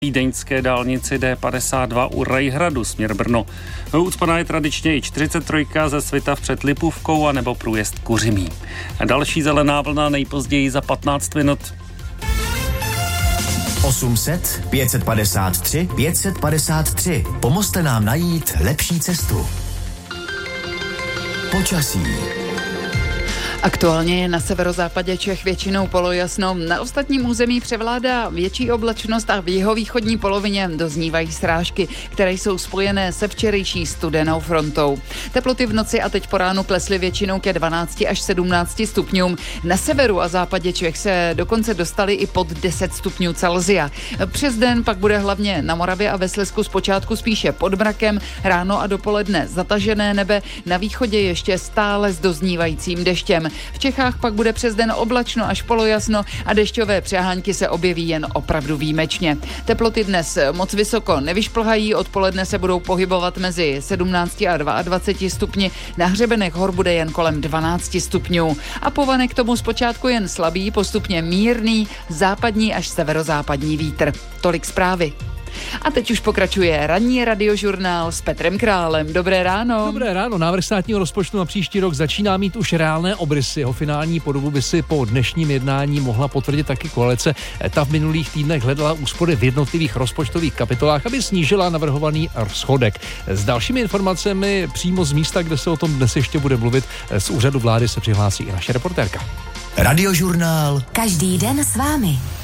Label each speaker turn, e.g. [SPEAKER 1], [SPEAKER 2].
[SPEAKER 1] vídeňské dálnici D52 u Rajhradu směr Brno. Ucpaná je tradičně i 43 ze Svitav před Lipůvkou a nebo průjezd Kuřimí. Další zelená vlna nejpozději za 15 minut.
[SPEAKER 2] 800 553 553. Pomozte nám najít lepší cestu. Počasí.
[SPEAKER 3] Aktuálně je na severozápadě Čech většinou polojasno, na ostatním území převládá větší oblačnost a v jihovýchodní polovině doznívají srážky, které jsou spojené se včerejší studenou frontou. Teploty v noci a teď po ránu klesly většinou ke 12 až 17 stupňům. Na severu a západě Čech se dokonce dostaly i pod 10 stupňů Celsia. Přes den pak bude hlavně na Moravě a ve Slezsku zpočátku spíše pod mrakem, ráno a dopoledne zatažené nebe, na východě ještě stále s doznívajícím deštěm. V Čechách pak bude přes den oblačno až polojasno a dešťové přehánky se objeví jen opravdu výjimečně. Teploty dnes moc vysoko nevyšplhají, odpoledne se budou pohybovat mezi 17 a 22 stupni, na hřebenech hor bude jen kolem 12 stupňů. A povane k tomu zpočátku jen slabý, postupně mírný, západní až severozápadní vítr. Tolik zprávy. A teď už pokračuje ranní radiožurnál s Petrem Králem. Dobré ráno.
[SPEAKER 4] Dobré ráno. Návrh státního rozpočtu na příští rok začíná mít už reálné obrysy. Jeho finální podobu by si po dnešním jednání mohla potvrdit taky koalice. Ta v minulých týdnech hledala úspory v jednotlivých rozpočtových kapitolách, aby snížila navrhovaný schodek. S dalšími informacemi přímo z místa, kde se o tom dnes ještě bude mluvit, z úřadu vlády se přihlásí i naše reportérka.
[SPEAKER 2] Radiožurnál.
[SPEAKER 5] Každý den s vámi.